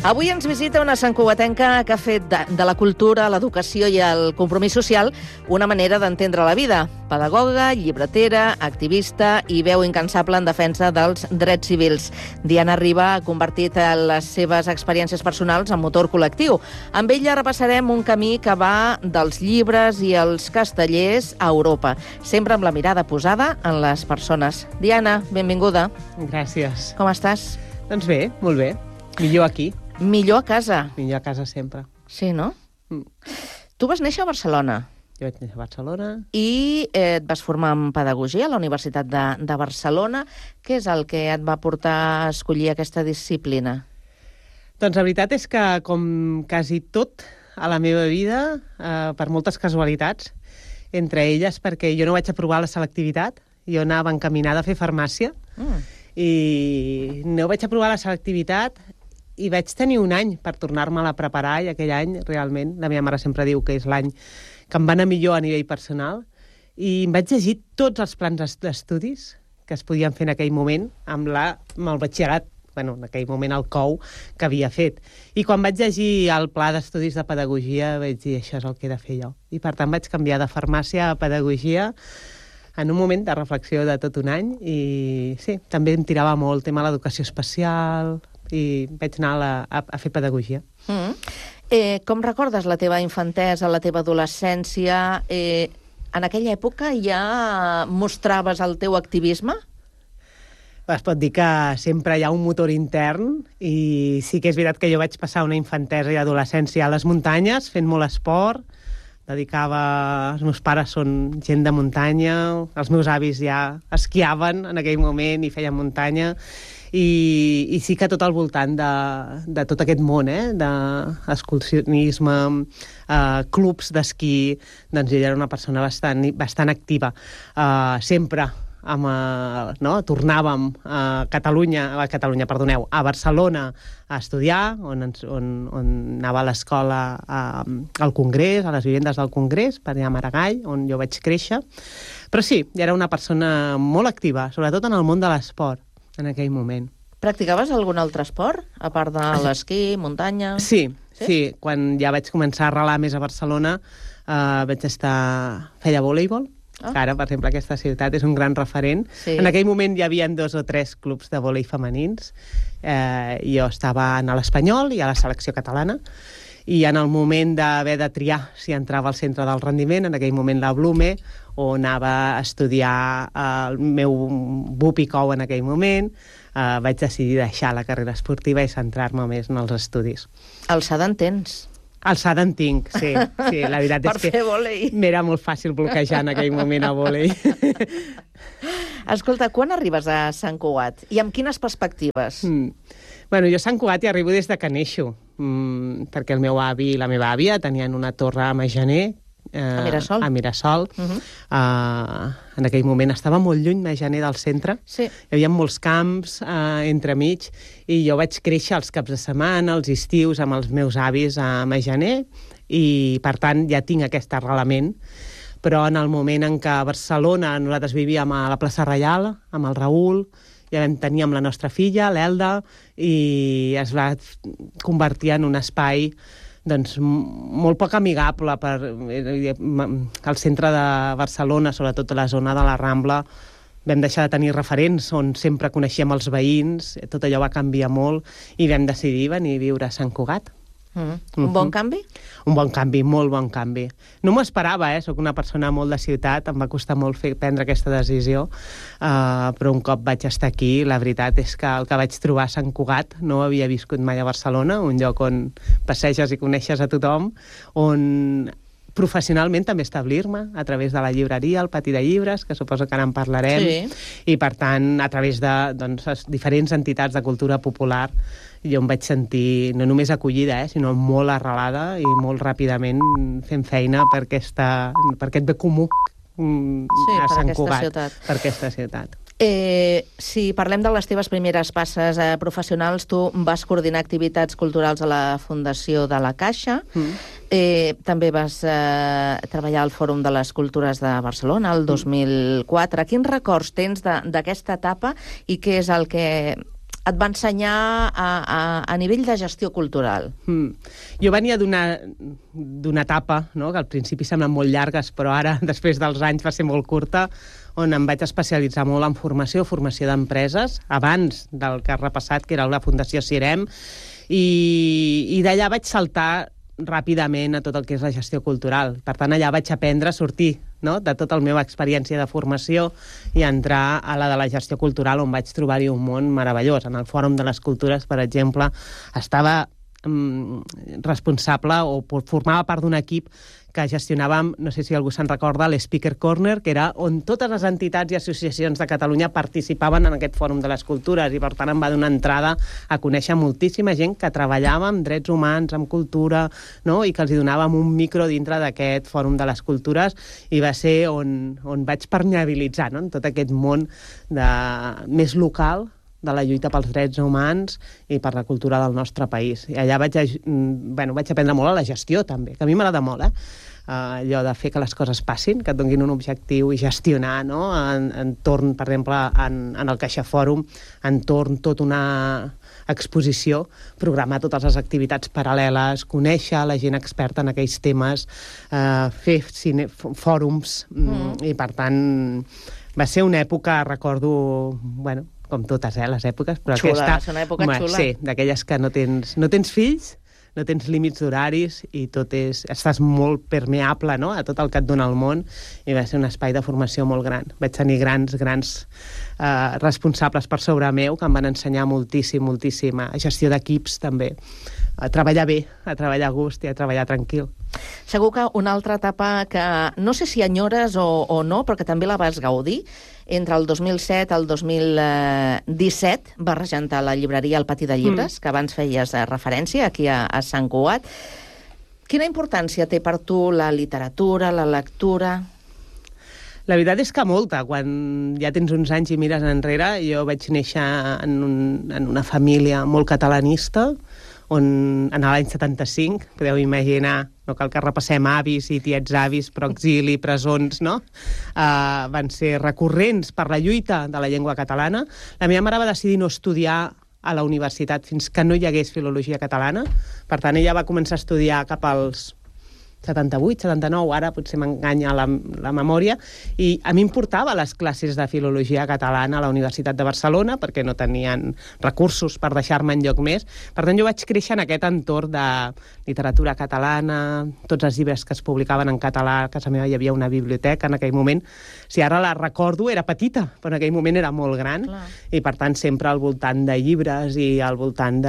Avui ens visita una santcugatenca que ha fet de la cultura, l'educació i el compromís social una manera d'entendre la vida. Pedagoga, llibretera, activista i veu incansable en defensa dels drets civils. Diana Riba ha convertit les seves experiències personals en motor col·lectiu. Amb ella repassarem un camí que va dels llibres i els castellers a Europa, sempre amb la mirada posada en les persones. Diana, benvinguda. Gràcies. Com estàs? Doncs bé, molt bé. Millor aquí. Millor a casa. Millor a casa sempre. Sí, no? Tu vas néixer a Barcelona. Jo vaig néixer a Barcelona. I et vas formar en pedagogia a la Universitat de Barcelona. Què és el que et va portar a escollir aquesta disciplina? Doncs la veritat és que, com quasi tot a la meva vida, per moltes casualitats, entre elles perquè jo no vaig aprovar la selectivitat, jo anava encaminada a fer farmàcia, i no vaig aprovar la selectivitat i vaig tenir un any per tornar-me-la a preparar, i aquell any, realment, la meva mare sempre diu que és l'any que em va anar millor a nivell personal, i em vaig llegir tots els plans d'estudis que es podien fer en aquell moment amb el batxillerat, en aquell moment el COU, que havia fet. I quan vaig llegir el pla d'estudis de pedagogia vaig dir, això és el que he de fer jo. I per tant vaig canviar de farmàcia a pedagogia en un moment de reflexió de tot un any, i sí, també em tirava molt el tema de l'educació especial, i vaig anar a fer pedagogia. Com recordes la teva infantesa, la teva adolescència? En aquella època ja mostraves el teu activisme? Es pot dir que sempre hi ha un motor intern, i sí que és veritat que jo vaig passar una infantesa i adolescència a les muntanyes, fent molt esport. Els meus pares són gent de muntanya, els meus avis ja esquiaven en aquell moment i feien muntanya, i sí que tot al voltant de tot aquest món, d'excursionisme, clubs d'esquí, doncs jo era una persona bastant activa. Sempre tornàvem a Barcelona a estudiar, on anava a l'escola al Congrés, a les vivendes del Congrés, per allà a Maragall, on jo vaig créixer. Però sí, ja era una persona molt activa, sobretot en el món de l'esport, en aquell moment. Practicaves algun altre esport, a part de l'esquí, muntanya? Sí. Quan ja vaig començar a arrelar més a Barcelona, feia voleibol. Ara, per exemple, aquesta ciutat és un gran referent. Sí. En aquell moment hi havia 2 o 3 clubs de vòlei femenins. Jo estava a l'Espanyol i a la selecció catalana, i en el moment d'haver de triar si entrava al centre del rendiment, en aquell moment la Blume, o anava a estudiar el meu BUP i COU en aquell moment, vaig decidir deixar la carrera esportiva i centrar-me més en els estudis. Alçada en tens? Alçada en tinc, sí. La veritat és que m'era molt fàcil bloquejar en aquell moment a vòlei. Escolta, quan arribes a Sant Cugat? I amb quines perspectives? Jo a Sant Cugat hi arribo des de que neixo, perquè el meu avi i la meva àvia tenien una torre a Majaner, a Mirasol. En aquell moment estava molt lluny Majaner del centre. Sí. Hi havia molts camps entremig, i jo vaig créixer els caps de setmana, els estius, amb els meus avis a Majaner, i per tant ja tinc aquest arrelament. Però en el moment en què a Barcelona nosaltres vivíem a la plaça Reial, amb el Raül, ja teníem la nostra filla, l'Elda, i es va convertir en un espai molt poc amigable al centre de Barcelona, sobretot a la zona de la Rambla. Vam deixar de tenir referents on sempre coneixíem els veïns, tot allò va canviar molt, i vam decidir venir a viure a Sant Cugat. Un bon canvi? Un bon canvi, molt bon canvi. No m'ho esperava, soc una persona molt de ciutat, em va costar molt prendre aquesta decisió, però un cop vaig estar aquí, la veritat és que el que vaig trobar a Sant Cugat, no havia viscut mai a Barcelona, un lloc on passeges i coneixes a tothom, on professionalment també establir-me a través de la llibreria, el pati de llibres, que suposo que ara en parlarem, i per tant, a través de diferents entitats de cultura popular, jo em vaig sentir no només acollida, sinó molt arrelada i molt ràpidament fent feina per aquest bé comú a Sant Cugat, per aquesta ciutat. Si parlem de les teves primeres passes professionals, tu vas coordinar activitats culturals a la Fundació de la Caixa, també vas treballar al Fòrum de les Cultures de Barcelona el 2004. Quins records tens d'aquesta etapa i què és el que et va ensenyar a nivell de gestió cultural? Jo venia d'una etapa, no?, que al principi semblen molt llargues, però ara, després dels anys, va ser molt curta, on em vaig especialitzar molt en formació d'empreses, abans del que has repassat, que era la Fundació CIREM, i d'allà vaig saltar ràpidament a tot el que és la gestió cultural. Per tant, allà vaig aprendre a sortir, no?, de tota la meva experiència de formació i entrar a la de la gestió cultural, on vaig trobar-hi un món meravellós. En el Fòrum de les Cultures, per exemple, estava responsable o formava part d'un equip que gestionàvem, no sé si algú se'n recorda, l'Speaker Corner, que era on totes les entitats i associacions de Catalunya participaven en aquest Fòrum de les Cultures, i per tant em va donar entrada a conèixer moltíssima gent que treballava amb drets humans, amb cultura, no?, i que els donàvem un micro dintre d'aquest Fòrum de les Cultures, i va ser on vaig permeabilitzar, no?, en tot aquest món més local de la lluita pels drets humans i per la cultura del nostre país. I allà vaig aprendre molt a la gestió, també, que a mi m'agrada molt, allò de fer que les coses passin, que et donin un objectiu i gestionar, no?, entorn, per exemple, en el Caixa Fòrum, entorn tota una exposició, programar totes les activitats paral·leles, conèixer la gent experta en aquells temes, fer fòrums, i per tant va ser una època, recordo, com totes, les èpoques, però xula, aquesta... és una època xula. Sí, d'aquelles que no tens fills, no tens límits d'horaris i estàs molt permeable, no?, a tot el que et dona el món, i va ser un espai de formació molt gran. Vaig tenir grans responsables per sobre meu que em van ensenyar moltíssim, a gestió d'equips també, a treballar bé, a treballar a gust i a treballar tranquil. Segur que una altra etapa que no sé si enyores o no, però que també la vas gaudir, entre el 2007 al 2017 vas regentar la llibreria El Pati de Llibres, que abans feies referència aquí a Sant Cugat. Quina importància té per tu la literatura, la lectura? La veritat és que molta. Quan ja tens uns anys i mires enrere, jo vaig néixer en una família molt catalanista, on en l'any 75, podeu imaginar, no cal que repassem avis i tiets avis, però exili, presons, no?, van ser recurrents per la lluita de la llengua catalana. La meva mare va decidir no estudiar a la universitat fins que no hi hagués filologia catalana. Per tant, ella va començar a estudiar cap als 78, 79, ara potser m'enganya la memòria, i a mi em portava les classes de filologia catalana a la Universitat de Barcelona, perquè no tenien recursos per deixar-me enlloc més. Per tant, jo vaig créixer en aquest entorn de literatura catalana, tots els llibres que es publicaven en català. A casa meva hi havia una biblioteca en aquell moment. Si ara la recordo, era petita, però en aquell moment era molt gran. Clar. I per tant, sempre al voltant de llibres i al voltant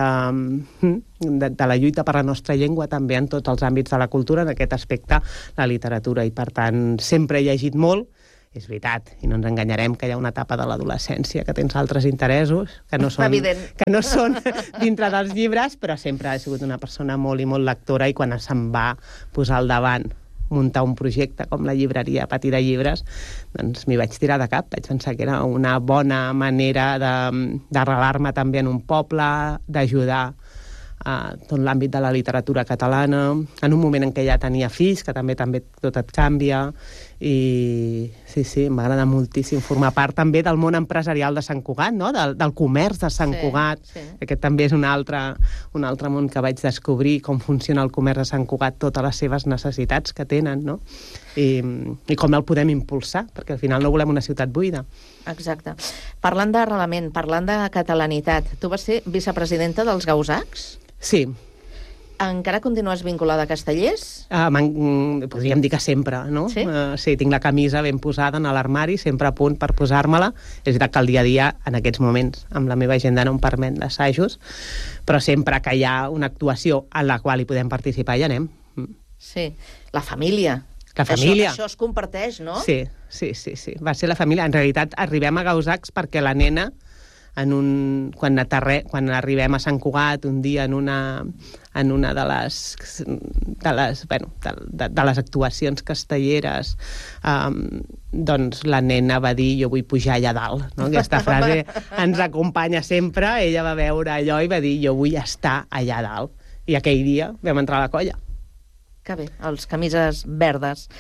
de la lluita per la nostra llengua, també en tots els àmbits de la cultura, en aquest aspecte, la literatura. I per tant, sempre he llegit molt. És veritat, i no ens enganyarem, que hi ha una etapa de l'adolescència que tens altres interessos, que no són dintre dels llibres, però sempre he sigut una persona molt i molt lectora, i quan se'm va posar al davant muntar un projecte com la llibreria Pati de Llibres, doncs m'hi vaig tirar de cap. Vaig pensar que era una bona manera d'arrelar-me també en un poble, d'ajudar a tot l'àmbit de la literatura catalana, en un moment en què ja tenia fills, que també tot et canvia, i sí, m'agrada moltíssim formar part també del món empresarial de Sant Cugat, no?, del comerç de Sant Cugat. Sí. Aquest també és un altre món que vaig descobrir, com funciona el comerç de Sant Cugat, totes les seves necessitats que tenen, no?, i com el podem impulsar, perquè al final no volem una ciutat buida. Exacte. Parlant d'arrelament, parlant de catalanitat, tu vas ser vicepresidenta dels Gausacs? Sí. Encara continues vinculada a Castellers? Podríem dir que sempre, no? Sí? Sí, tinc la camisa ben posada en l'armari, sempre a punt per posar-me-la. És veritat que el dia a dia, en aquests moments, amb la meva agenda no em permet d'assajos, però sempre que hi ha una actuació en la qual hi podem participar, hi anem. Sí. La família. La família. Això es comparteix, no? Sí. Va ser la família. En realitat, arribem a Gausacs perquè la nena, quan arribem a Sant Cugat un dia en una de les actuacions castelleres, doncs la nena va dir: jo vull pujar allà dalt, no? Aquesta frase ens acompanya sempre. Ella va veure allò i va dir: jo vull estar allà dalt. I aquell dia vam entrar a la colla. Que bé, els camises verdes.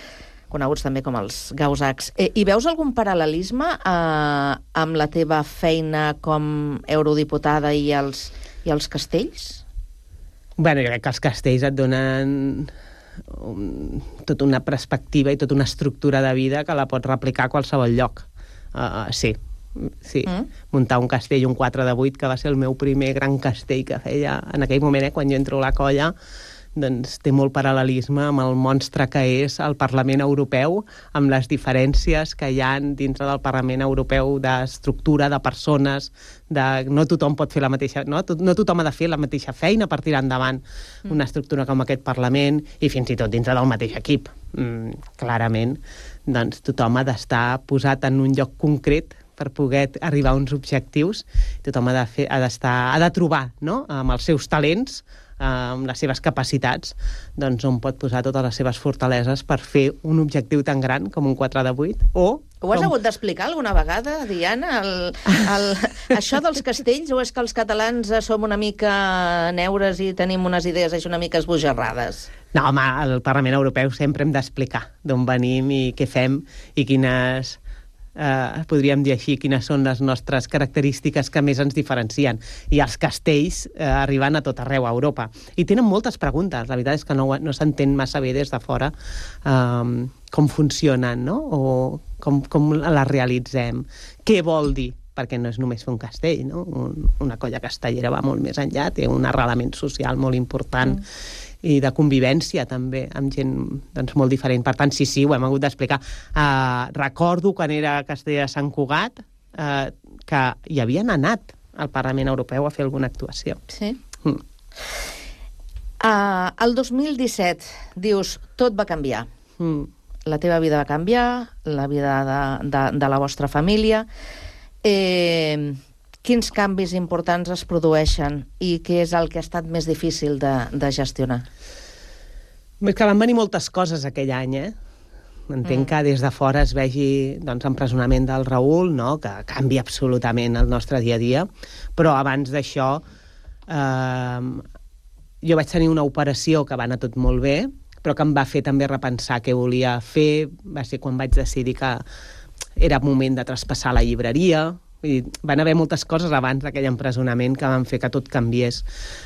coneguts també com els gausacs. I veus algun paral·lelisme amb la teva feina com eurodiputada i els castells? Bueno, jo crec que els castells et donen tota una perspectiva i tota una estructura de vida que la pots replicar a qualsevol lloc. Sí. Muntar un castell, un 4 de 8, que va ser el meu primer gran castell que feia en aquell moment, quan jo entro a la colla, doncs té molt paral·lelisme amb el monstre que és el Parlament Europeu, amb les diferències que hi ha dintre del Parlament Europeu d'estructura, de persones, no tothom pot fer la mateixa... No tothom ha de fer la mateixa feina per tirar endavant una estructura com aquest Parlament, i fins i tot dintre del mateix equip. Clarament, doncs tothom ha d'estar posat en un lloc concret per poder arribar a uns objectius. Tothom ha de trobar, no?, amb els seus talents, amb les seves capacitats, doncs on pot posar totes les seves fortaleses per fer un objectiu tan gran com un 4 de 8. Ho has hagut d'explicar alguna vegada, Diana, això dels castells, o és que els catalans som una mica neures i tenim unes idees així una mica esbojarrades? No, home, al Parlament Europeu sempre hem d'explicar d'on venim i què fem i quines... podríem dir així, quines són les nostres característiques que més ens diferencien. I els castells arriben a tot arreu a Europa. I tenen moltes preguntes. La veritat és que no s'entén massa bé des de fora com funcionen, no? O com les realitzem. Què vol dir? Perquè no és només fer un castell, no? Una colla castellera va molt més enllà, té un arrelament social molt important i de convivència també, amb gent doncs, molt diferent. Per tant, sí, ho hem hagut d'explicar. Recordo quan era a Castella de Sant Cugat que hi havien anat al Parlament Europeu a fer alguna actuació. Sí? El 2017, dius, tot va canviar. La teva vida va canviar, la vida de la vostra família. Quins canvis importants es produeixen i què és el que ha estat més difícil de gestionar? És que van venir moltes coses aquell any, Entenc que des de fora es vegi empresonament del Raül, no?, que canvia absolutament el nostre dia a dia, però abans d'això jo vaig tenir una operació que va anar tot molt bé, però que em va fer també repensar què volia fer. Va ser quan vaig decidir que era moment de traspassar la llibreria. Van haver moltes coses abans d'aquell empresonament que van fer que tot canviés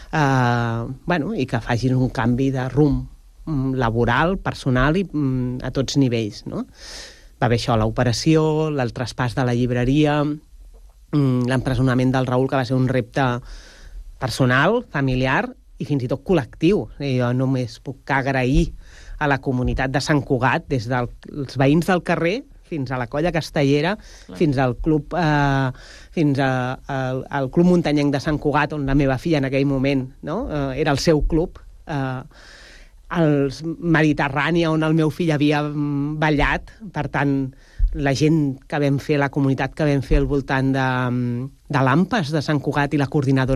i que facin un canvi de rumb laboral, personal i a tots nivells, no? Va haver això, l'operació, el traspàs de la llibreria, l'empresonament del Raül, que va ser un repte personal, familiar i fins i tot col·lectiu. Jo només puc agrair a la comunitat de Sant Cugat, des dels veïns del carrer fins a la colla castellera, fins al club al Club Muntanyenc de Sant Cugat, on la meva filla en aquell moment era el seu club, el Mediterrània, on el meu fill havia ballat. Per tant, la gent que vam fer, la comunitat que vam fer al voltant de l'AMPAS de Sant Cugat i la coordinadora